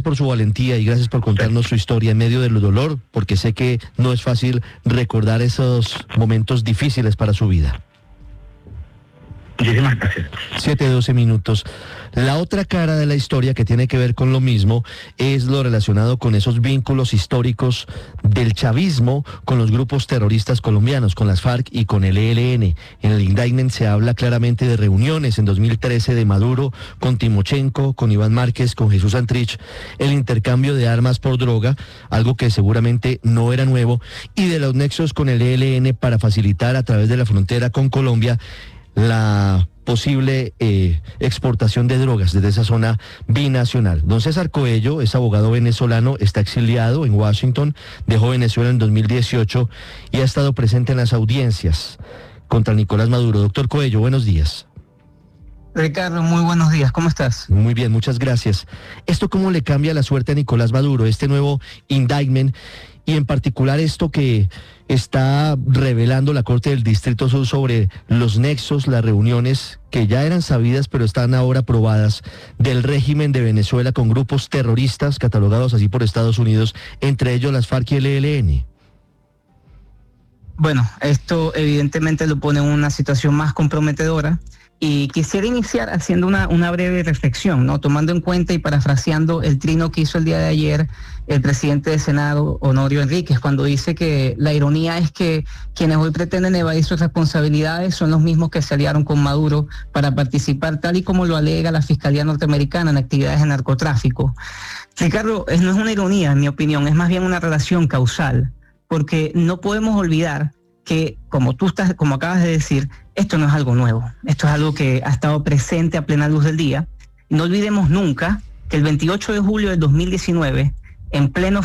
por su valentía y gracias por contarnos su historia en medio del dolor, porque sé que no es fácil recordar esos momentos difíciles para su vida. Muchísimas gracias. 7:12 minutos. La otra cara de la historia que tiene que ver con lo mismo es lo relacionado con esos vínculos históricos del chavismo con los grupos terroristas colombianos, con las FARC y con el ELN. En el indictment se habla claramente de reuniones en 2013 de Maduro con Timochenko, con Iván Márquez, con Jesús Santrich, el intercambio de armas por droga, algo que seguramente no era nuevo, y de los nexos con el ELN para facilitar a través de la frontera con Colombia la posible exportación de drogas desde esa zona binacional. Don César Coello es abogado venezolano, está exiliado en Washington, dejó Venezuela en 2018 y ha estado presente en las audiencias contra Nicolás Maduro. Doctor Coello, buenos días. Ricardo, muy buenos días, ¿cómo estás? Muy bien, muchas gracias. ¿Esto cómo le cambia la suerte a Nicolás Maduro, este nuevo indictment, y en particular esto que está revelando la Corte del Distrito Sur sobre los nexos, las reuniones que ya eran sabidas pero están ahora probadas del régimen de Venezuela con grupos terroristas catalogados así por Estados Unidos, entre ellos las FARC y el ELN? Bueno, esto evidentemente lo pone en una situación más comprometedora. Y quisiera iniciar haciendo una breve reflexión, ¿no? Tomando en cuenta y parafraseando el trino que hizo el día de ayer el presidente del Senado, Honorio Enríquez, cuando dice que la ironía es que quienes hoy pretenden evadir sus responsabilidades son los mismos que se aliaron con Maduro para participar, tal y como lo alega la Fiscalía norteamericana, en actividades de narcotráfico. Ricardo, no es una ironía, en mi opinión, es más bien una relación causal, porque no podemos olvidar que, como acabas de decir, esto no es algo nuevo, esto es algo que ha estado presente a plena luz del día. Y no olvidemos nunca que el 28 de julio del 2019, en pleno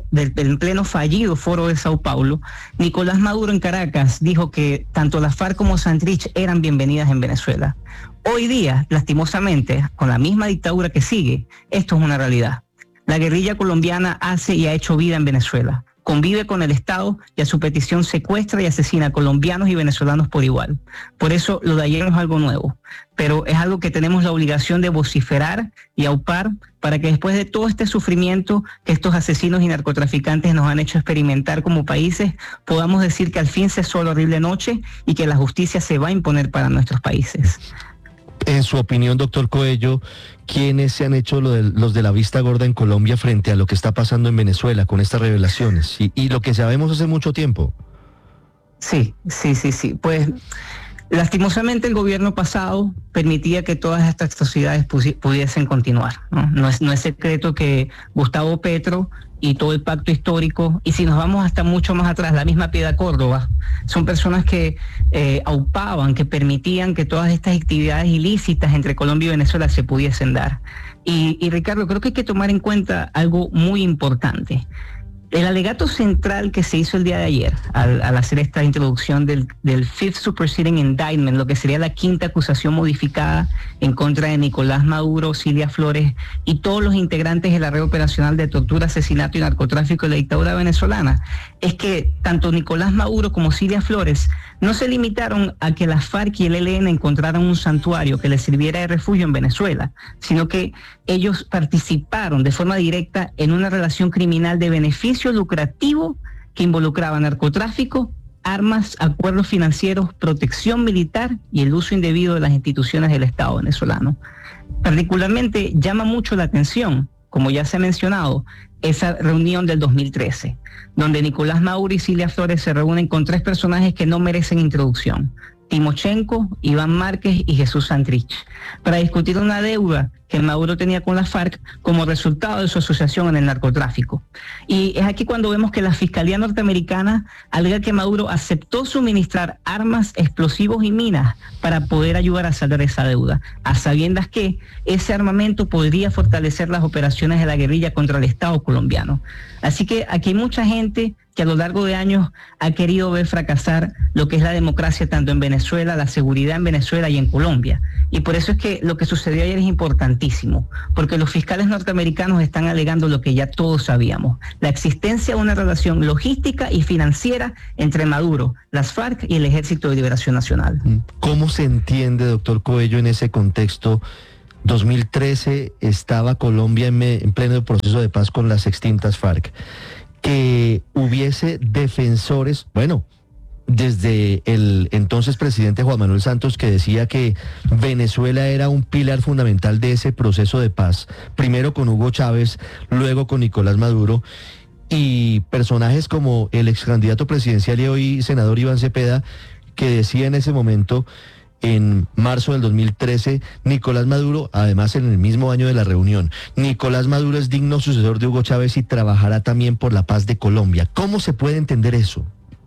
fallido foro de Sao Paulo, Nicolás Maduro en Caracas dijo que tanto la FARC como Santrich eran bienvenidas en Venezuela. Hoy día, lastimosamente, con la misma dictadura que sigue, esto es una realidad. La guerrilla colombiana hace y ha hecho vida en Venezuela. Convive con el Estado y a su petición secuestra y asesina a colombianos y venezolanos por igual. Por eso lo de ayer no es algo nuevo, pero es algo que tenemos la obligación de vociferar y aupar para que después de todo este sufrimiento que estos asesinos y narcotraficantes nos han hecho experimentar como países, podamos decir que al fin cesó la horrible noche y que la justicia se va a imponer para nuestros países. En su opinión, doctor Coello, ¿quiénes se han hecho los de la vista gorda en Colombia frente a lo que está pasando en Venezuela con estas revelaciones? Y lo que sabemos hace mucho tiempo. Sí. Pues lastimosamente el gobierno pasado permitía que todas estas atrocidades pudiesen continuar, ¿no? No es secreto que Gustavo Petro y todo el pacto histórico, y si nos vamos hasta mucho más atrás, la misma Piedad Córdoba, son personas que aupaban, que permitían que todas estas actividades ilícitas entre Colombia y Venezuela se pudiesen dar. Y Ricardo, creo que hay que tomar en cuenta algo muy importante. El alegato central que se hizo el día de ayer, al hacer esta introducción del Fifth Superseding Indictment, lo que sería la quinta acusación modificada en contra de Nicolás Maduro, Cilia Flores y todos los integrantes de la red operacional de tortura, asesinato y narcotráfico de la dictadura venezolana, es que tanto Nicolás Maduro como Cilia Flores no se limitaron a que las FARC y el ELN encontraran un santuario que les sirviera de refugio en Venezuela, sino que ellos participaron de forma directa en una relación criminal de beneficio lucrativo que involucraba narcotráfico, armas, acuerdos financieros, protección militar y el uso indebido de las instituciones del Estado venezolano. Particularmente llama mucho la atención, como ya se ha mencionado, esa reunión del 2013, donde Nicolás Maduro y Cilia Flores se reúnen con tres personajes que no merecen introducción: Timochenko, Iván Márquez y Jesús Santrich, para discutir una deuda que Maduro tenía con la FARC como resultado de su asociación en el narcotráfico. Y es aquí cuando vemos que la Fiscalía norteamericana alega que Maduro aceptó suministrar armas, explosivos y minas para poder ayudar a saldar esa deuda, a sabiendas que ese armamento podría fortalecer las operaciones de la guerrilla contra el Estado colombiano. Así que aquí hay mucha gente que a lo largo de años ha querido ver fracasar lo que es la democracia tanto en Venezuela, la seguridad en Venezuela y en Colombia. Y por eso es que lo que sucedió ayer es importantísimo, porque los fiscales norteamericanos están alegando lo que ya todos sabíamos: la existencia de una relación logística y financiera entre Maduro, las FARC y el Ejército de Liberación Nacional. ¿Cómo se entiende, doctor Coello, en ese contexto, 2013 estaba Colombia en pleno proceso de paz con las extintas FARC, que hubiese defensores, bueno, desde el entonces presidente Juan Manuel Santos, que decía que Venezuela era un pilar fundamental de ese proceso de paz, primero con Hugo Chávez, luego con Nicolás Maduro, y personajes como el ex candidato presidencial y hoy senador Iván Cepeda, que decía en ese momento, en marzo del 2013, Nicolás Maduro, además en el mismo año de la reunión, Nicolás Maduro es digno sucesor de Hugo Chávez y trabajará también por la paz de Colombia. ¿Cómo se puede entender eso?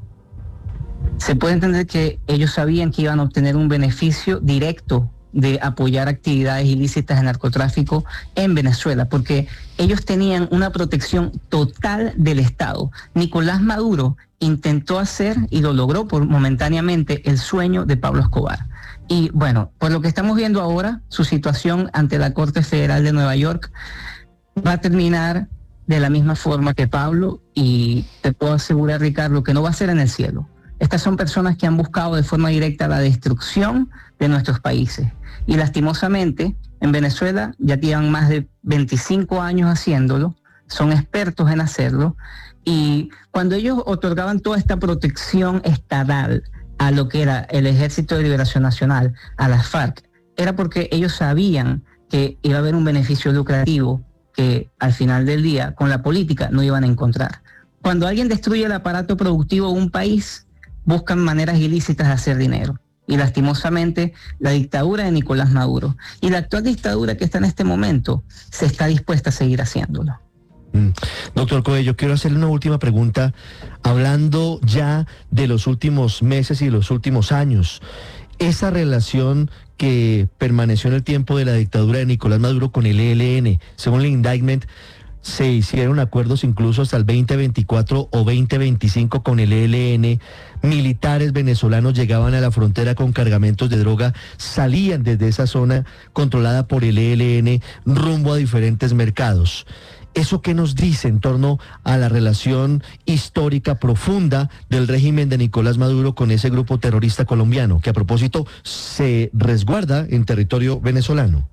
Se puede entender que ellos sabían que iban a obtener un beneficio directo de apoyar actividades ilícitas de narcotráfico en Venezuela, porque ellos tenían una protección total del Estado. Nicolás Maduro intentó hacer, y lo logró momentáneamente, el sueño de Pablo Escobar. Y bueno, por lo que estamos viendo ahora, su situación ante la Corte Federal de Nueva York va a terminar de la misma forma que Pablo, y te puedo asegurar, Ricardo, que no va a ser en el cielo. Estas son personas que han buscado de forma directa la destrucción de nuestros países. Y lastimosamente, en Venezuela ya llevan más de 25 años haciéndolo, son expertos en hacerlo, y cuando ellos otorgaban toda esta protección estatal a lo que era el Ejército de Liberación Nacional, a las FARC, era porque ellos sabían que iba a haber un beneficio lucrativo que al final del día, con la política, no iban a encontrar. Cuando alguien destruye el aparato productivo de un país, buscan maneras ilícitas de hacer dinero. Y lastimosamente, la dictadura de Nicolás Maduro y la actual dictadura que está en este momento se está dispuesta a seguir haciéndolo. Doctor Coello, quiero hacerle una última pregunta, hablando ya de los últimos meses y los últimos años. Esa relación que permaneció en el tiempo de la dictadura de Nicolás Maduro con el ELN, según el indictment, se hicieron acuerdos incluso hasta el 2024 o 2025 con el ELN. Militares venezolanos llegaban a la frontera con cargamentos de droga, salían desde esa zona controlada por el ELN rumbo a diferentes mercados. ¿Eso qué nos dice en torno a la relación histórica profunda del régimen de Nicolás Maduro con ese grupo terrorista colombiano, que a propósito se resguarda en territorio venezolano?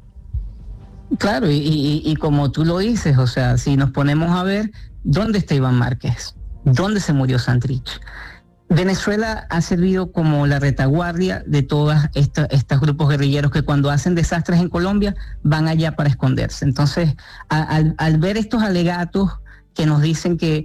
Claro, y como tú lo dices, o sea, si nos ponemos a ver, ¿dónde está Iván Márquez? ¿Dónde se murió Santrich? Venezuela ha servido como la retaguardia de todos estos grupos guerrilleros que cuando hacen desastres en Colombia van allá para esconderse. Entonces, al ver estos alegatos que nos dicen que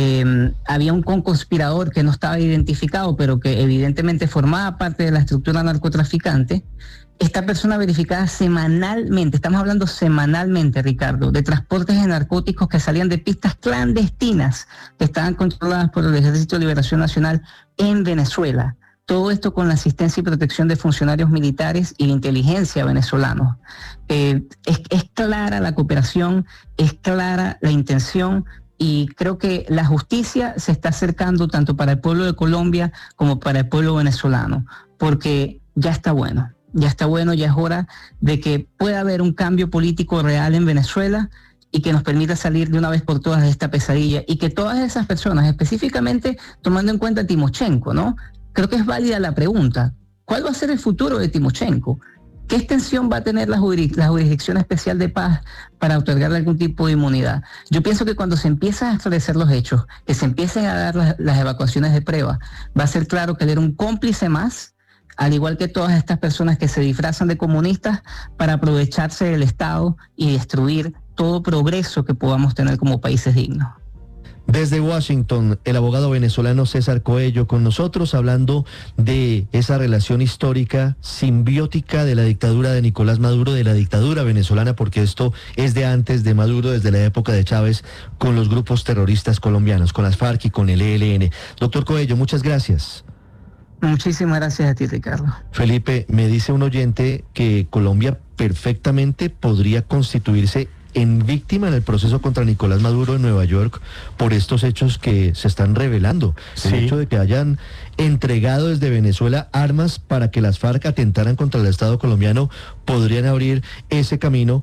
había un conspirador que no estaba identificado, pero que evidentemente formaba parte de la estructura narcotraficante, esta persona verificada semanalmente, estamos hablando semanalmente, Ricardo, de transportes de narcóticos que salían de pistas clandestinas que estaban controladas por el Ejército de Liberación Nacional en Venezuela. Todo esto con la asistencia y protección de funcionarios militares y de inteligencia venezolanos. Es clara la cooperación, es clara la intención, y creo que la justicia se está acercando tanto para el pueblo de Colombia como para el pueblo venezolano, porque ya está bueno. Ya está bueno, ya es hora de que pueda haber un cambio político real en Venezuela y que nos permita salir de una vez por todas de esta pesadilla, y que todas esas personas, específicamente tomando en cuenta a Timochenko, ¿no? Creo que es válida la pregunta, ¿cuál va a ser el futuro de Timochenko? ¿Qué extensión va a tener la Jurisdicción Especial de Paz para otorgarle algún tipo de inmunidad? Yo pienso que cuando se empiezan a esclarecer los hechos, que se empiecen a dar las evacuaciones de prueba, va a ser claro que él era un cómplice más, al igual que todas estas personas que se disfrazan de comunistas para aprovecharse del Estado y destruir todo progreso que podamos tener como países dignos. Desde Washington, el abogado venezolano César Coello con nosotros, hablando de esa relación histórica simbiótica de la dictadura de Nicolás Maduro, de la dictadura venezolana, porque esto es de antes de Maduro, desde la época de Chávez, con los grupos terroristas colombianos, con las FARC y con el ELN. Doctor Coello, muchas gracias. Muchísimas gracias a ti, Ricardo. Felipe, me dice un oyente que Colombia perfectamente podría constituirse en víctima en el proceso contra Nicolás Maduro en Nueva York por estos hechos que se están revelando. Sí. El hecho de que hayan entregado desde Venezuela armas para que las FARC atentaran contra el Estado colombiano podrían abrir ese camino.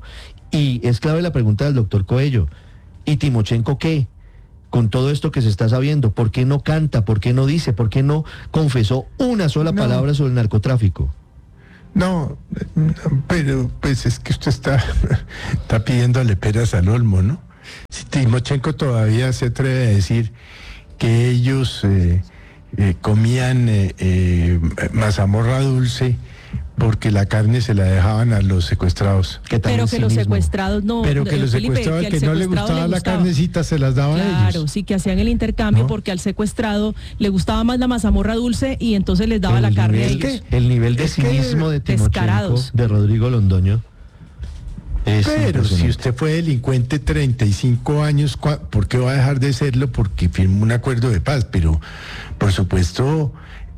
Y es clave la pregunta del doctor Coello. ¿Y Timochenko qué? Con todo esto que se está sabiendo, ¿por qué no canta? ¿Por qué no dice? ¿Por qué no confesó una sola palabra sobre el narcotráfico? No, pero pues es que usted está pidiéndole peras al olmo, ¿no? Si Timochenko todavía se atreve a decir que ellos comían mazamorra dulce porque la carne se la dejaban a los secuestrados. Pero que los secuestrados no. Pero que los secuestrados, que no le gustaba la carnecita, se las daban a ellos. Claro, sí, que hacían el intercambio, ¿no? Porque al secuestrado le gustaba más la mazamorra dulce y entonces les daba la carne a ellos. El nivel de cinismo de Timochenko, de Rodrigo Londoño. Pero si usted fue delincuente 35 años, ¿por qué va a dejar de serlo? Porque firmó un acuerdo de paz. Pero, por supuesto,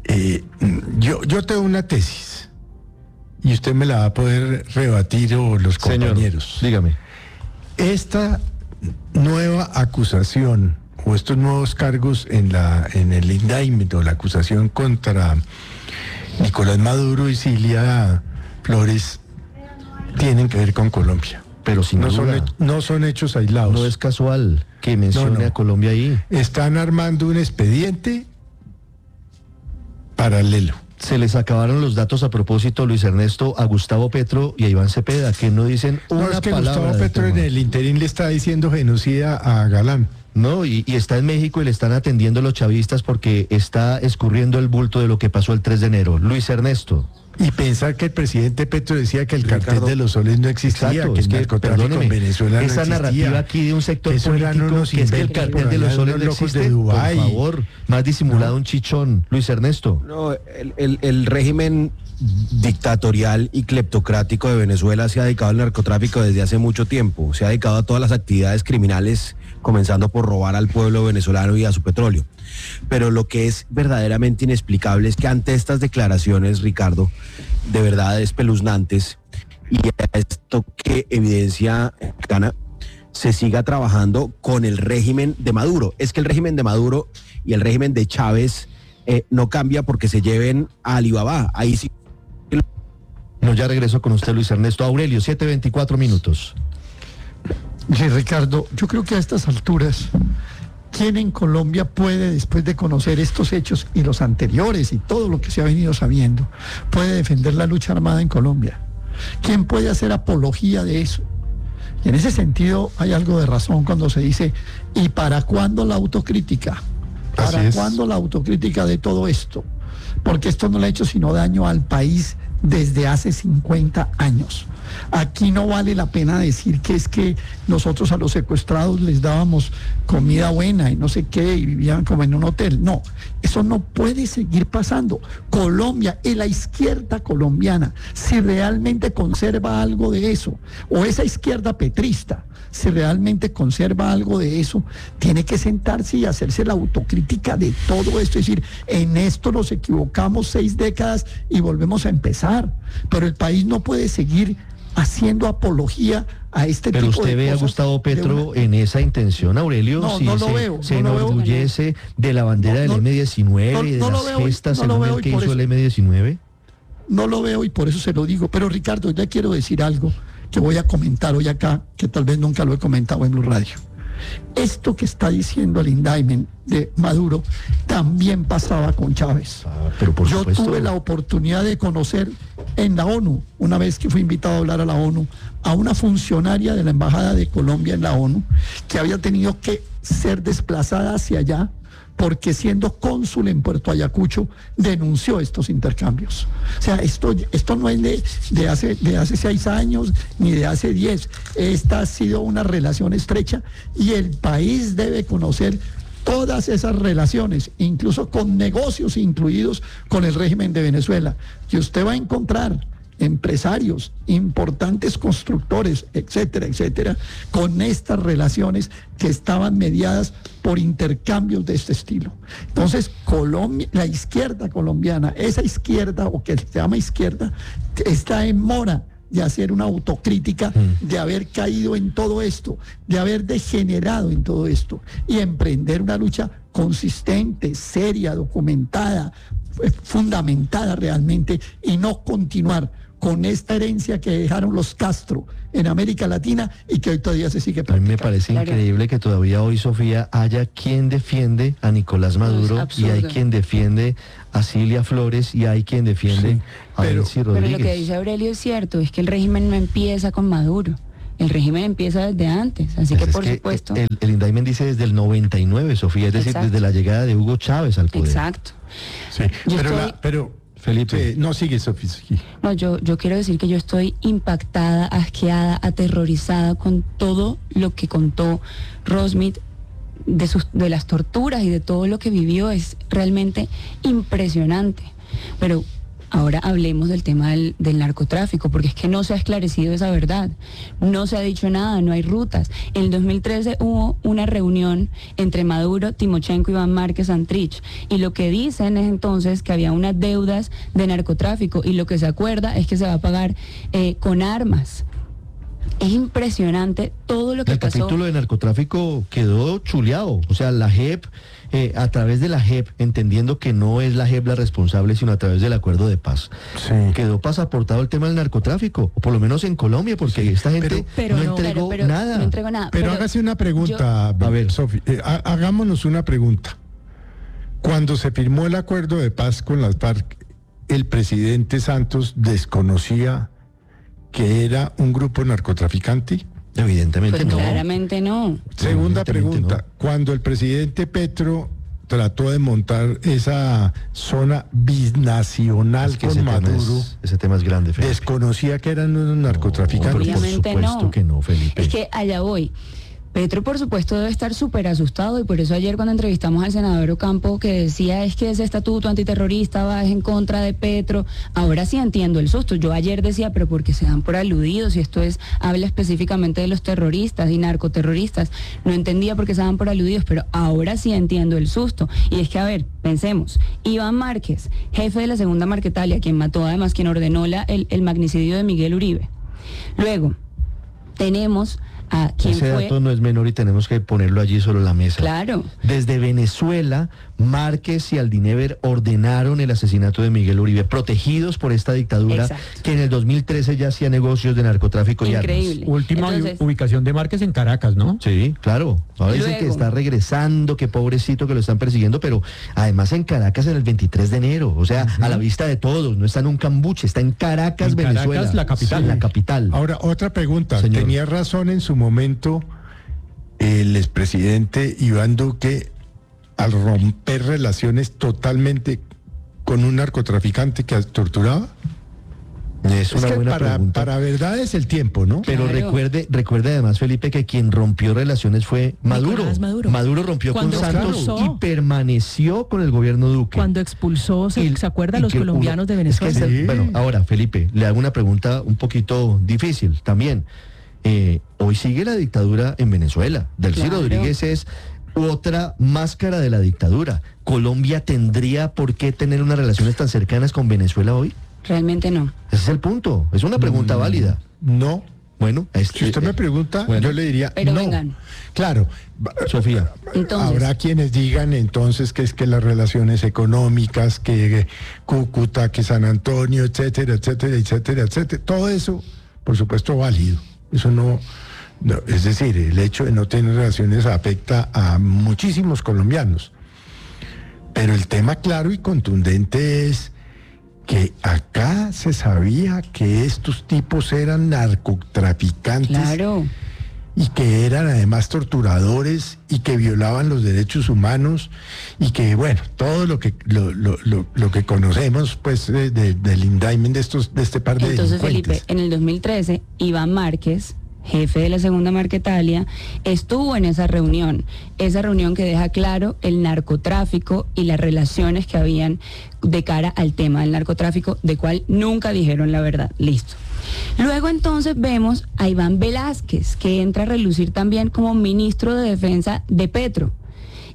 yo tengo una tesis. Y usted me la va a poder rebatir o los compañeros. Señor, dígame. Esta nueva acusación o estos nuevos cargos en el indictment o la acusación contra Nicolás Maduro y Cilia Flores tienen que ver con Colombia. Pero sin duda, no son hechos aislados. No es casual que mencione a Colombia ahí. Están armando un expediente paralelo. Se les acabaron los datos a propósito, Luis Ernesto, a Gustavo Petro y a Iván Cepeda, que no dicen una palabra. No, es que Gustavo Petro en el interín le está diciendo genocida a Galán. No, y está en México y le están atendiendo los chavistas porque está escurriendo el bulto de lo que pasó el 3 de enero. Luis Ernesto. Y pensar que el presidente Petro decía que el cartel de los soles no existía, exacto, que el narcotráfico en Venezuela no existía. Esa narrativa aquí de un sector político que es que el cartel de los soles no existe, por favor, más disimulado un chichón. Luis Ernesto. No, el régimen dictatorial y cleptocrático de Venezuela se ha dedicado al narcotráfico desde hace mucho tiempo, se ha dedicado a todas las actividades criminales, comenzando por robar al pueblo venezolano y a su petróleo. Pero lo que es verdaderamente inexplicable es que ante estas declaraciones, Ricardo, de verdad espeluznantes, y esto que evidencia Gana, se siga trabajando con el régimen de Maduro. Es que el régimen de Maduro y el régimen de Chávez no cambia porque se lleven a Alibaba. Ahí sí. No, ya regreso con usted, Luis Ernesto. Aurelio, 7:24 minutos. Sí, Ricardo, yo creo que a estas alturas, ¿quién en Colombia puede, después de conocer estos hechos y los anteriores y todo lo que se ha venido sabiendo, puede defender la lucha armada en Colombia? ¿Quién puede hacer apología de eso? Y en ese sentido hay algo de razón cuando se dice, ¿y para cuándo la autocrítica? ¿Para cuándo la autocrítica de todo esto? Porque esto no le ha hecho sino daño al país desde hace 50 años. Aquí no vale la pena decir que es que nosotros a los secuestrados les dábamos comida buena y no sé qué, y vivían como en un hotel. No, eso no puede seguir pasando. Colombia, y la izquierda colombiana, si realmente conserva algo de eso, o esa izquierda petrista, si realmente conserva algo de eso, tiene que sentarse y hacerse la autocrítica de todo esto, es decir, en esto nos equivocamos 6 décadas y volvemos a empezar, pero el país no puede seguir haciendo apología a este tipo de cosas. Pero usted ve a Gustavo Petro en esa intención, Aurelio. No, si no lo veo. Se enorgullece de la bandera del M-19 y de las gestas en el que hizo el M-19. No lo veo y por eso se lo digo. Pero Ricardo, ya quiero decir algo que voy a comentar hoy acá, que tal vez nunca lo he comentado en Blue Radio. Esto que está diciendo el indictment de Maduro también pasaba con Chávez. Pero por Yo supuesto, tuve la oportunidad de conocer en la ONU, una vez que fui invitado a hablar a la ONU, a una funcionaria de la Embajada de Colombia en la ONU que había tenido que ser desplazada hacia allá porque siendo cónsul en Puerto Ayacucho denunció estos intercambios. O sea, esto no es de hace 6 años ni de hace 10. Esta ha sido una relación estrecha y el país debe conocer todas esas relaciones, incluso con negocios incluidos con el régimen de Venezuela. Y usted va a encontrar empresarios, importantes constructores, etcétera, etcétera, con estas relaciones que estaban mediadas por intercambios de este estilo. Entonces, Colombia, la izquierda colombiana, esa izquierda, o que se llama izquierda, está en mora de hacer una autocrítica, de haber caído en todo esto, de haber degenerado en todo esto, y emprender una lucha consistente, seria, documentada, fundamentada realmente, y no continuar con esta herencia que dejaron los Castro en América Latina y que hoy todavía se sigue A mí practicando. me parece Claro. increíble que todavía hoy, Sofía, haya quien defiende a Nicolás Maduro y hay absurdo. quien defiende a Cilia Flores y hay quien defiende Sí, a pero- Delcy Pero Rodríguez. lo que dice Aurelio es cierto, es que el régimen no empieza con Maduro, el régimen empieza desde antes, así Pues que es por supuesto. El indictment dice desde el 99, Sofía, es decir, Exacto. desde la llegada de Hugo Chávez al poder. Exacto. Sí, Yo pero, estoy- pero Felipe. sí, no sigue, Sofía. Sí. No, yo quiero decir que yo estoy impactada, asqueada, aterrorizada con todo lo que contó Rosmith de las torturas y de todo lo que vivió. Es realmente impresionante. Pero ahora hablemos del tema del narcotráfico, porque es que no se ha esclarecido esa verdad. No se ha dicho nada, no hay rutas. En el 2013 hubo una reunión entre Maduro, Timochenko, Iván Márquez, Santrich, y lo que dicen es entonces que había unas deudas de narcotráfico y lo que se acuerda es que se va a pagar con armas. Es impresionante todo lo que El pasó. capítulo de narcotráfico quedó chuleado. O sea, la JEP, a través de la JEP, entendiendo que no es la JEP la responsable, sino a través del acuerdo de paz, Sí. quedó pasaportado el tema del narcotráfico, o por lo menos en Colombia, porque esta gente pero no no. entregó Pero nada. no entregó nada. Pero hágase una pregunta, A ver. Sofía. Hagámonos una pregunta. Cuando se firmó el acuerdo de paz con las FARC, el presidente Santos desconocía que era un grupo narcotraficante. Evidentemente Pues no. claramente no. Segunda Evidentemente pregunta. no. Cuando el presidente Petro trató de montar esa zona binacional Es que con Maduro, ese tema es grande, Felipe. desconocía que eran unos narcotraficantes. No, pero por Obviamente supuesto no. que no, Felipe. Es que allá voy. Petro, por supuesto, debe estar súper asustado y por eso ayer cuando entrevistamos al senador Ocampo que decía es que ese estatuto antiterrorista va en contra de Petro, ahora sí entiendo el susto. Yo ayer decía, pero ¿por qué se dan por aludidos? Y esto habla específicamente de los terroristas y narcoterroristas. No entendía por qué se dan por aludidos, pero ahora sí entiendo el susto. Y es que, a ver, pensemos, Iván Márquez, jefe de la segunda Marquetalia, quien mató además, quien ordenó el magnicidio de Miguel Uribe. Luego, tenemos a quien Ese fue... dato no es menor y tenemos que ponerlo allí sobre la mesa. Claro. Desde Venezuela, Márquez y Aldinever ordenaron el asesinato de Miguel Uribe, protegidos por esta dictadura Exacto. que en el 2013 ya hacía negocios de narcotráfico y Increíble. Última Entonces- ubicación de Márquez en Caracas, ¿no? armas. Sí, claro. Ahora dicen que Luego. está regresando, que pobrecito que lo están persiguiendo, pero además en Caracas en el 23 de enero, o sea, a la vista de todos, no está en un cambuche, está en Caracas, En Venezuela. Caracas, la capital. Sí, la capital. Ahora, otra pregunta. Señor. Tenía razón en su momento el expresidente Iván Duque al romper relaciones totalmente con un narcotraficante que torturaba. Es una que buena pregunta. para verdad es el tiempo, ¿no? Pero Claro. recuerde además, Felipe, que quien rompió relaciones fue Maduro. Nicolás Maduro. Maduro rompió Cuando con Santos expulsó. y permaneció con el gobierno Duque. Cuando expulsó, ¿se acuerda a y los que colombianos uno- de Venezuela? es que Sí. bueno, ahora, Felipe, le hago una pregunta un poquito difícil también. Hoy sigue la dictadura en Venezuela. Delcy Claro. Rodríguez es otra máscara de la dictadura. ¿Colombia tendría por qué tener unas relaciones tan cercanas con Venezuela hoy? Realmente no. Ese es el punto. Es una pregunta válida. No. Bueno, Si usted me pregunta, bueno. yo le diría Pero no. vengan. Claro. Sofía. Entonces- Habrá quienes digan entonces que es que las relaciones económicas, que Cúcuta, que San Antonio, etcétera, etcétera, etcétera, etcétera. Todo eso, por supuesto, válido. Eso no, es decir, el hecho de no tener relaciones afecta a muchísimos colombianos. Pero el tema claro y contundente es que acá se sabía que estos tipos eran narcotraficantes Claro. y que eran además torturadores y que violaban los derechos humanos y que, bueno, todo lo que conocemos pues del indictment de este par de Entonces, Felipe, delincuentes. en el 2013, Iván Márquez, jefe de la segunda Marquetalia, estuvo en esa reunión que deja claro el narcotráfico y las relaciones que habían de cara al tema del narcotráfico, de cual nunca dijeron la verdad. Listo. Luego entonces vemos a Iván Velázquez, que entra a relucir también como ministro de Defensa de Petro.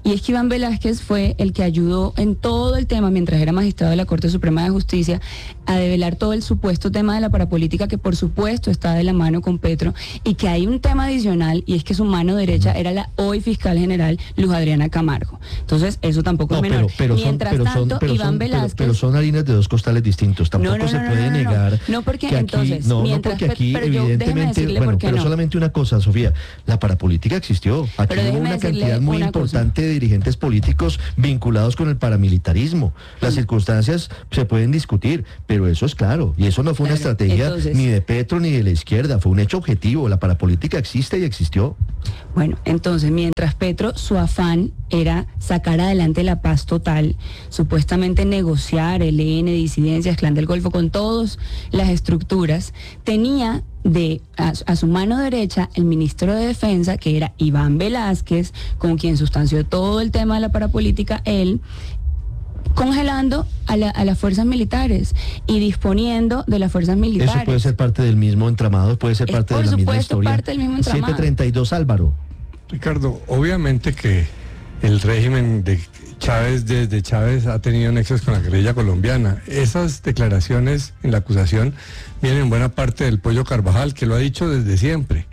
Y es que Iván Velázquez fue el que ayudó en todo el tema, mientras era magistrado de la Corte Suprema de Justicia, a develar todo el supuesto tema de la parapolítica, que por supuesto está de la mano con Petro, y que hay un tema adicional, y es que su mano derecha era la hoy fiscal general Luz Adriana Camargo. Entonces, eso tampoco es menor. Mientras tanto, Iván Velázquez... Pero son harinas de dos costales distintos. Tampoco se puede negar. No, porque que aquí, entonces... porque aquí evidentemente... Bueno, pero solamente una cosa, Sofía. La parapolítica existió. Aquí hubo una cantidad muy importante de dirigentes políticos vinculados con el paramilitarismo. Las circunstancias se pueden discutir, pero eso es claro. Y eso no fue una estrategia ni de Petro ni de la izquierda. Fue un hecho objetivo. La parapolítica existe y existió. Bueno, entonces, mientras Petro, su afán era sacar adelante la paz total, supuestamente negociar el ELN, disidencias, Clan del Golfo, con todas las estructuras, tenía a su mano derecha el ministro de Defensa, que era Iván Velázquez, con quien sustanció todo el tema de la parapolítica, él, congelando a las fuerzas militares y disponiendo de las fuerzas militares. Eso puede ser parte del mismo entramado, puede ser parte de la misma historia. Parte del mismo entramado. 732, Álvaro. Ricardo, obviamente que el régimen de Chávez, desde Chávez, ha tenido nexos con la guerrilla colombiana. Esas declaraciones en la acusación vienen en buena parte del Pollo Carvajal, que lo ha dicho desde siempre.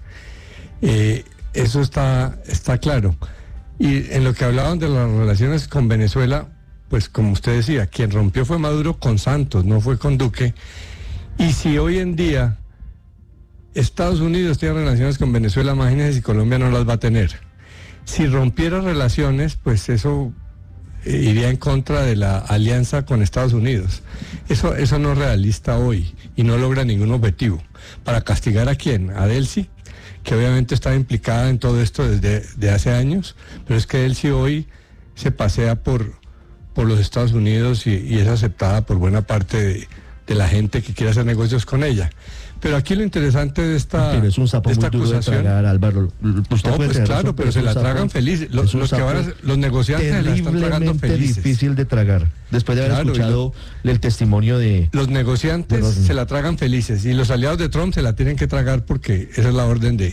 Eso está claro. Y en lo que hablaban de las relaciones con Venezuela, pues como usted decía, quien rompió fue Maduro con Santos, no fue con Duque. Y si hoy en día Estados Unidos tiene relaciones con Venezuela, imagínense si Colombia no las va a tener. Si rompiera relaciones, pues eso iría en contra de la alianza con Estados Unidos. Eso no es realista hoy y no logra ningún objetivo. ¿Para castigar a quién? A Delcy, que obviamente estaba implicada en todo esto desde hace años, pero es que Delcy hoy se pasea por los Estados Unidos y es aceptada por buena parte de la gente que quiere hacer negocios con ella. Pero aquí lo interesante de esta Pero es un sapo muy duro de tragar, Álvaro. Usted puede claro, razón, pero se la tragan feliz. Los negociantes se la están tragando felices. Difícil de tragar. Después de haber escuchado el testimonio de... Los negociantes se la tragan felices y los aliados de Trump se la tienen que tragar porque esa es la orden de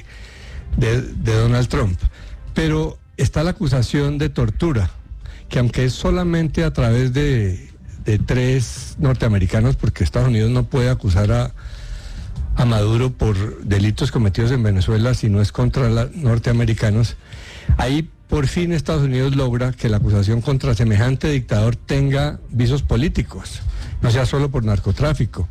Donald Trump. Pero está la acusación de tortura, que aunque es solamente a través de 3 norteamericanos, porque Estados Unidos no puede acusar a Maduro por delitos cometidos en Venezuela si no es contra los norteamericanos, ahí por fin Estados Unidos logra que la acusación contra semejante dictador tenga visos políticos, no sea solo por narcotráfico,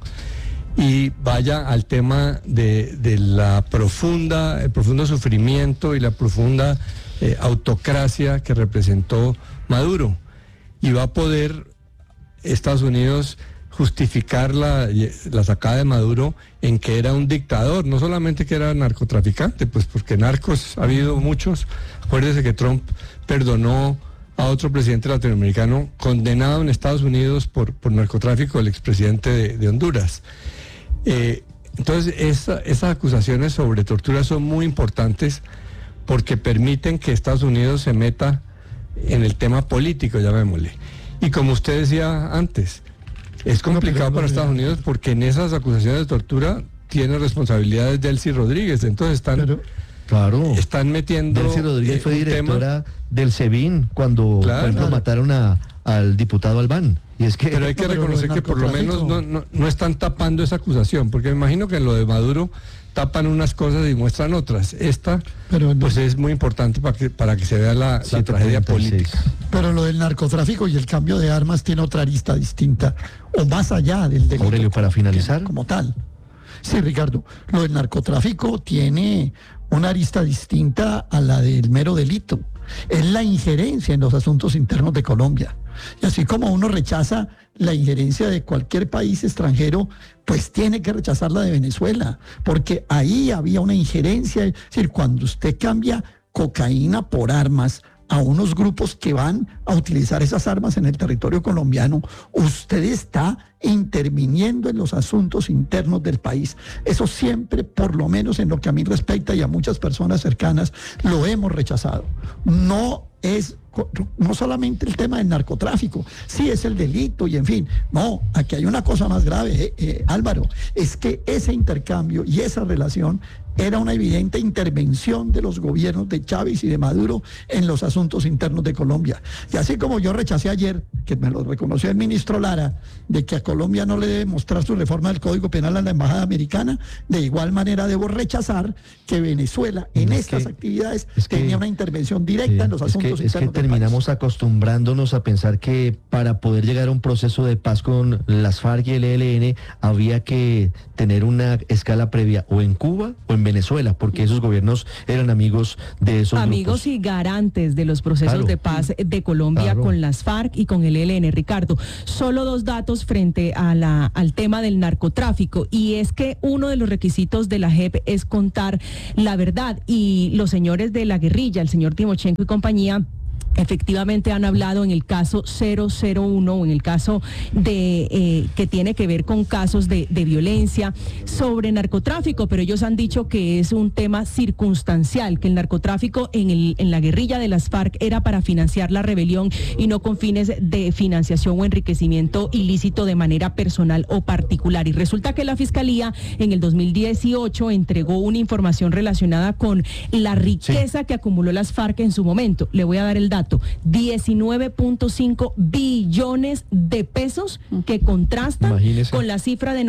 y vaya al tema de el profundo sufrimiento y la profunda autocracia que representó Maduro, y va a poder Estados Unidos justificar la sacada de Maduro en que era un dictador, no solamente que era narcotraficante, pues porque narcos ha habido muchos. Acuérdese que Trump perdonó a otro presidente latinoamericano condenado en Estados Unidos por narcotráfico, el expresidente de Honduras. Entonces, esas acusaciones sobre tortura son muy importantes porque permiten que Estados Unidos se meta en el tema político, llamémosle. Y como usted decía antes, es complicado para Estados Unidos porque en esas acusaciones de tortura tiene responsabilidades Delcy Rodríguez, entonces están metiendo... Delcy Rodríguez fue directora del SEBIN cuando, por ejemplo, mataron al diputado Albán. Pero hay que reconocer que por lo menos no están tapando esa acusación, porque me imagino que en lo de Maduro tapan unas cosas y muestran otras. Pues es muy importante para que se vea la tragedia política. Pero lo del narcotráfico y el cambio de armas tiene otra arista distinta, o más allá del delito. Aurelio, para finalizar. Como tal. Sí, Ricardo, lo del narcotráfico tiene una arista distinta a la del mero delito. Es la injerencia en los asuntos internos de Colombia. Y así como uno rechaza la injerencia de cualquier país extranjero, pues tiene que rechazar la de Venezuela, porque ahí había una injerencia. Es decir, cuando usted cambia cocaína por armas a unos grupos que van a utilizar esas armas en el territorio colombiano, usted está interviniendo en los asuntos internos del país. Eso siempre, por lo menos en lo que a mí respecta y a muchas personas cercanas, lo hemos rechazado. No solamente el tema del narcotráfico, sí es el delito y en fin, no, aquí hay una cosa más grave, Álvaro, es que ese intercambio y esa relación era una evidente intervención de los gobiernos de Chávez y de Maduro en los asuntos internos de Colombia. Y así como yo rechacé ayer, que me lo reconoció el ministro Lara, de que a Colombia no le debe mostrar su reforma del Código Penal a la Embajada Americana, de igual manera debo rechazar que Venezuela en estas actividades tenía una intervención directa en los asuntos internos del país. Terminamos acostumbrándonos a pensar que para poder llegar a un proceso de paz con las FARC y el ELN había que tener una escala previa o en Cuba o en Venezuela, porque esos gobiernos eran amigos de esos amigos grupos. Y garantes de los procesos de paz de Colombia con las FARC y con el ELN. Ricardo, solo 2 datos frente a al tema del narcotráfico, y es que uno de los requisitos de la JEP es contar la verdad, y los señores de la guerrilla, el señor Timochenko y compañía, efectivamente han hablado en el caso 001, o en el caso de que tiene que ver con casos de violencia sobre narcotráfico, pero ellos han dicho que es un tema circunstancial, que el narcotráfico en la guerrilla de las FARC era para financiar la rebelión y no con fines de financiación o enriquecimiento ilícito de manera personal o particular. Y resulta que la Fiscalía en el 2018 entregó una información relacionada con la riqueza que acumuló las FARC en su momento. Le voy a dar el dato. 19.5 billones de pesos, que contrastan con la cifra de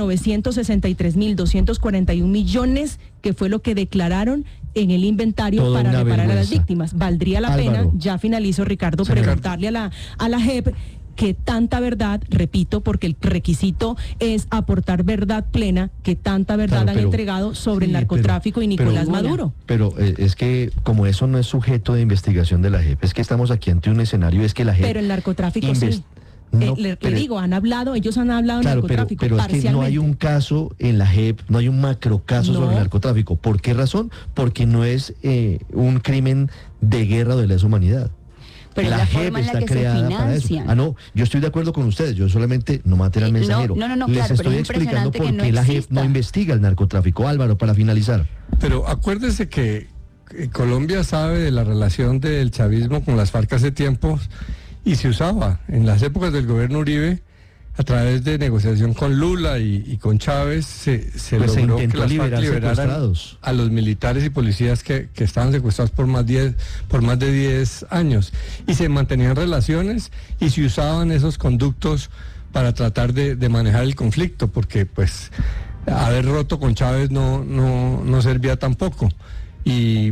963.241 millones, que fue lo que declararon en el inventario para reparar a las víctimas. Valdría la pena, ya finalizo, Ricardo, preguntarle a la JEP que tanta verdad, repito, porque el requisito es aportar verdad plena, que tanta verdad han entregado sobre el narcotráfico y Nicolás Maduro. Pero es que como eso no es sujeto de investigación de la JEP, es que estamos aquí ante un escenario, es que la JEP... Pero el narcotráfico sí. No, le digo, ellos han hablado de narcotráfico pero es que no hay un caso en la JEP, no hay un macrocaso sobre el narcotráfico. ¿Por qué razón? Porque no es un crimen de guerra o de lesa humanidad. Pero la JEP está creada para eso. No, yo estoy de acuerdo con ustedes, yo solamente no maté al mensajero. Les estoy explicando por qué la JEP no investiga el narcotráfico. Álvaro, para finalizar. Pero acuérdese que Colombia sabe de la relación del chavismo con las FARC hace tiempo, y se usaba en las épocas del gobierno Uribe, a través de negociación con Lula y con Chávez, se logró que las FARC liberaran a los militares y policías que estaban secuestrados por más de 10 años. Y se mantenían relaciones y se usaban esos conductos para tratar de manejar el conflicto, porque pues haber roto con Chávez no servía tampoco. Y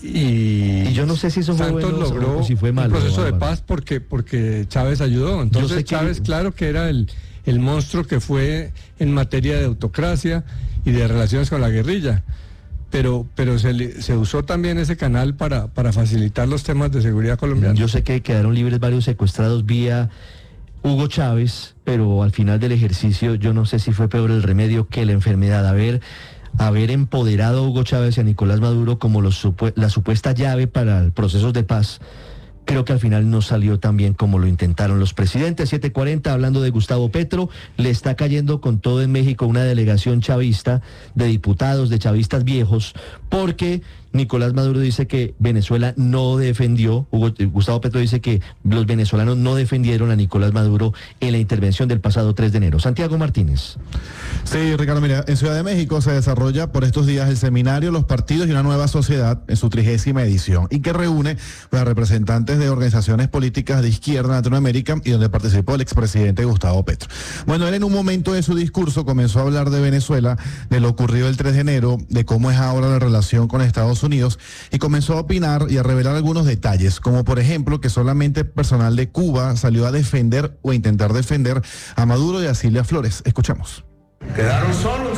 yo no sé si eso fue Santos bueno logró o si fue malo, un proceso de Álvaro. paz porque Chávez ayudó. Entonces Chávez, claro que era el monstruo que fue en materia de autocracia y de relaciones con la guerrilla, pero se usó también ese canal para facilitar los temas de seguridad colombiana. Yo sé que quedaron libres varios secuestrados vía Hugo Chávez, pero al final del ejercicio yo no sé si fue peor el remedio que la enfermedad. Haber empoderado a Hugo Chávez y a Nicolás Maduro como la supuesta llave para procesos de paz, creo que al final no salió tan bien como lo intentaron los presidentes. 7:40, hablando de Gustavo Petro, le está cayendo con todo en México una delegación chavista de diputados, de chavistas viejos, porque Nicolás Maduro dice que Venezuela no defendió, Gustavo Petro dice que los venezolanos no defendieron a Nicolás Maduro en la intervención del pasado 3 de enero. Santiago Martínez. Sí, Ricardo, mira, en Ciudad de México se desarrolla por estos días el seminario Los Partidos y una Nueva Sociedad en su 30ª edición, y que reúne a representantes de organizaciones políticas de izquierda en Latinoamérica, y donde participó el expresidente Gustavo Petro. Bueno, él en un momento de su discurso comenzó a hablar de Venezuela, de lo ocurrido el 3 de enero, de cómo es ahora la relación con Estados Unidos, y comenzó a opinar y a revelar algunos detalles, como por ejemplo que solamente personal de Cuba salió a defender o a intentar defender a Maduro y a Cilia Flores. Escuchamos. Quedaron solos,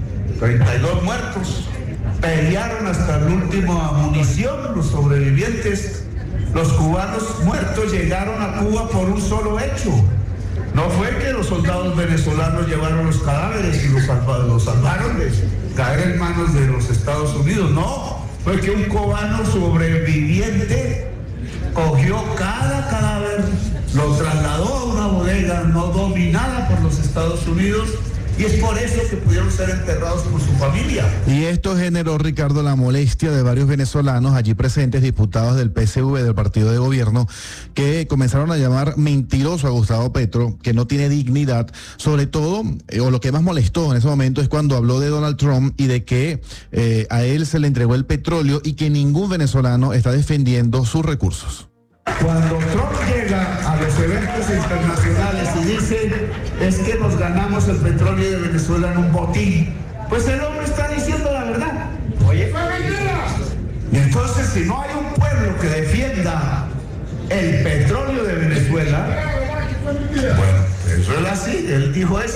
32 muertos, pelearon hasta la última munición los sobrevivientes. Los cubanos muertos llegaron a Cuba por un solo hecho. No fue que los soldados venezolanos llevaron los cadáveres y los salvaron de caer en manos de los Estados Unidos, no. Fue que un cubano sobreviviente cogió cada cadáver, lo trasladó a una bodega no dominada por los Estados Unidos Y es por eso que pudieron ser enterrados por su familia. Y esto generó, Ricardo, la molestia de varios venezolanos allí presentes, diputados del PSV, del partido de gobierno, que comenzaron a llamar mentiroso a Gustavo Petro, que no tiene dignidad, sobre todo, o lo que más molestó en ese momento es cuando habló de Donald Trump y de que a él se le entregó el petróleo y que ningún venezolano está defendiendo sus recursos. Cuando Trump llega a los eventos internacionales y dice, es que nos ganamos el petróleo de Venezuela en un botín, pues el hombre está diciendo la verdad. Oye, y entonces si no hay un pueblo que defienda el petróleo de Venezuela, bueno, eso es así, él dijo eso.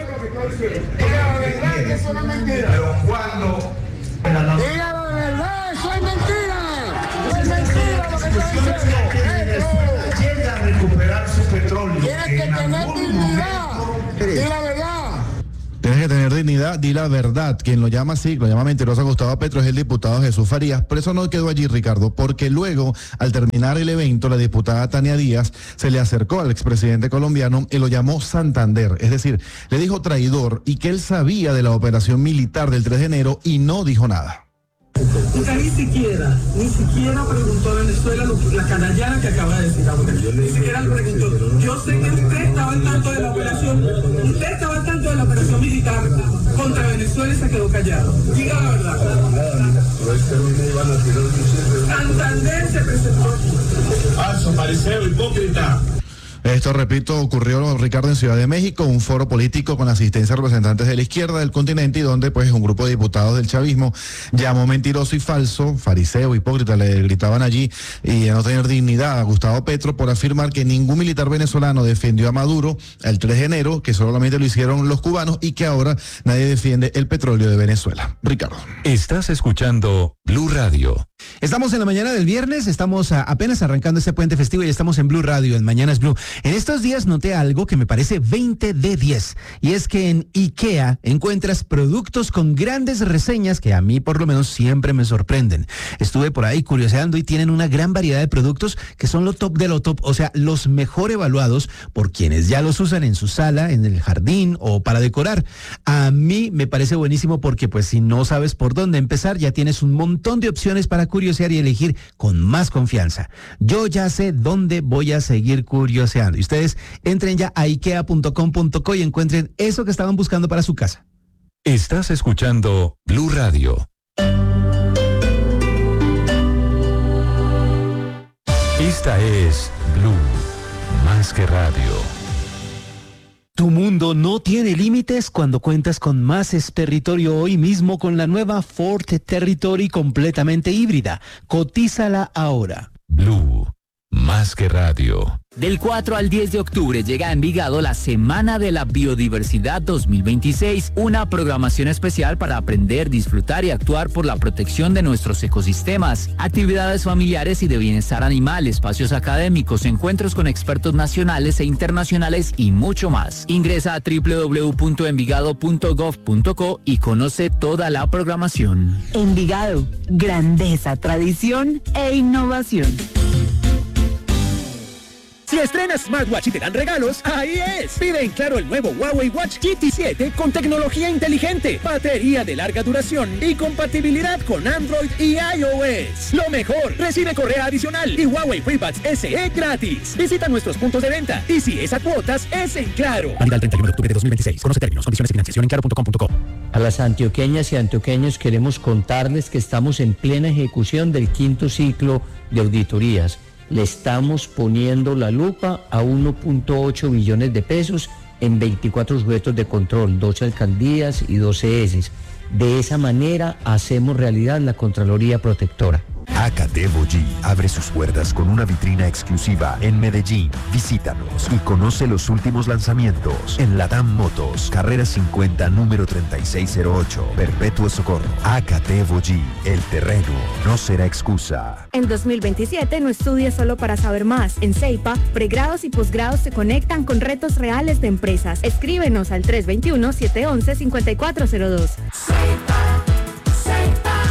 Pero cuando... Diga la verdad, eso es mentira. Eso es mentira lo que está diciendo. Llega a recuperar su petróleo. Tienes que tener dignidad. Di la verdad. Tienes que tener dignidad, di la verdad. Quien lo llama así, lo llama mentiroso a Gustavo Petro es el diputado Jesús Farías. Pero eso no quedó allí, Ricardo, porque luego, al terminar el evento, la diputada Tania Díaz se le acercó al expresidente colombiano y lo llamó Santander. Es decir, le dijo traidor y que él sabía de la operación militar del 3 de enero y no dijo nada. Usted ni siquiera preguntó a Venezuela la canallada que acaba de decir ahora. Ni siquiera le preguntó. Yo sé que usted estaba al tanto de la operación. Usted estaba al tanto de la operación militar contra Venezuela y se quedó callado. Diga la verdad. Santander se presentó. Falso, fariseo, hipócrita. Esto, repito, ocurrió, Ricardo, en Ciudad de México, un foro político con asistencia de representantes de la izquierda del continente y donde pues un grupo de diputados del chavismo llamó mentiroso y falso, fariseo, hipócrita, le gritaban allí, y a no tener dignidad a Gustavo Petro por afirmar que ningún militar venezolano defendió a Maduro el 3 de enero, que solamente lo hicieron los cubanos y que ahora nadie defiende el petróleo de Venezuela. Ricardo. Estás escuchando Blue Radio. Estamos en la mañana del viernes, estamos apenas arrancando este puente festivo y estamos en Blue Radio, en Mañanas Blue. En estos días noté algo que me parece 20 de 10, y es que en IKEA encuentras productos con grandes reseñas que a mí por lo menos siempre me sorprenden. Estuve por ahí curioseando y tienen una gran variedad de productos que son lo top de lo top, o sea, los mejor evaluados por quienes ya los usan en su sala, en el jardín o para decorar. A mí me parece buenísimo porque pues si no sabes por dónde empezar, ya tienes un montón de opciones para curiosear y elegir con más confianza. Yo ya sé dónde voy a seguir curioseando. Y ustedes entren ya a ikea.com.co y encuentren eso que estaban buscando para su casa. Estás escuchando Blue Radio. Esta es Blue, más que radio. Tu mundo no tiene límites cuando cuentas con Más Territorio hoy mismo con la nueva Ford Territory completamente híbrida. Cotízala ahora. Blue, más que radio. Del 4 al 10 de octubre llega a Envigado la Semana de la Biodiversidad 2026, una programación especial para aprender, disfrutar y actuar por la protección de nuestros ecosistemas, actividades familiares y de bienestar animal, espacios académicos, encuentros con expertos nacionales e internacionales y mucho más. Ingresa a www.envigado.gov.co y conoce toda la programación. Envigado, grandeza, tradición e innovación. Si estrenas smartwatch y te dan regalos, ¡ahí es! Pide en Claro el nuevo Huawei Watch GT 7 con tecnología inteligente, batería de larga duración y compatibilidad con Android y iOS. Lo mejor, recibe correa adicional y Huawei FreeBuds SE gratis. Visita nuestros puntos de venta y si es a cuotas, es en Claro. Válida el 31 de octubre de 2026. Conoce términos, condiciones y financiación en claro.com.co. A las antioqueñas y antioqueños queremos contarles que estamos en plena ejecución del 5º ciclo de auditorías. Le estamos poniendo la lupa a 1.8 billones de pesos en 24 sujetos de control, 12 alcaldías y 12 ESES. De esa manera hacemos realidad la Contraloría Protectora. AKT abre sus puertas con una vitrina exclusiva en Medellín. Visítanos y conoce los últimos lanzamientos en Latam Motos, carrera 50, número 3608, Perpetuo Socorro. AKT, el terreno no será excusa. En 2027 no estudies solo para saber más. En CEIPA, pregrados y posgrados se conectan con retos reales de empresas. Escríbenos al 321-711-5402.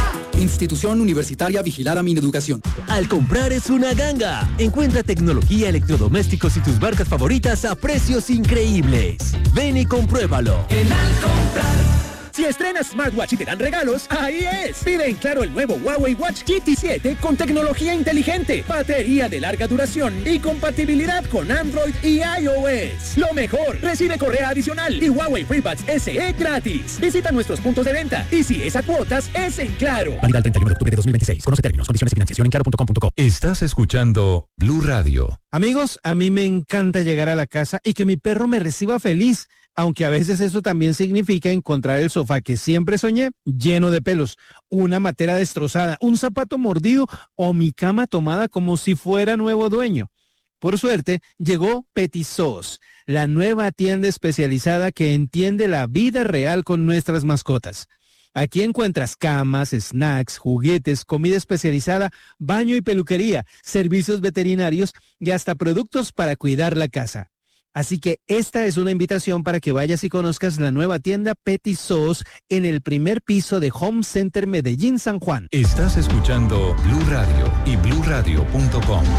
Institución Universitaria Vigilada Mineducación. Al comprar es una ganga. Encuentra tecnología, electrodomésticos y tus marcas favoritas a precios increíbles. Ven y compruébalo. Si estrenas smartwatch y te dan regalos, ahí es. Pide en Claro el nuevo Huawei Watch GT7 con tecnología inteligente, batería de larga duración y compatibilidad con Android y iOS. Lo mejor, recibe correa adicional y Huawei FreeBuds SE gratis. Visita nuestros puntos de venta y si es a cuotas, es en Claro. Válida el 31 de octubre de 2026. Conoce términos, condiciones y financiación en claro.com.co. Estás escuchando Blue Radio. Amigos, a mí me encanta llegar a la casa y que mi perro me reciba feliz, aunque a veces eso también significa encontrar el sofá que siempre soñé lleno de pelos, una matera destrozada, un zapato mordido o mi cama tomada como si fuera nuevo dueño. Por suerte, llegó Petit Sauce, la nueva tienda especializada que entiende la vida real con nuestras mascotas. Aquí encuentras camas, snacks, juguetes, comida especializada, baño y peluquería, servicios veterinarios y hasta productos para cuidar la casa. Así que esta es una invitación para que vayas y conozcas la nueva tienda Petit Sauce en el primer piso de Home Center Medellín San Juan. Estás escuchando Blue Radio y bluradio.com.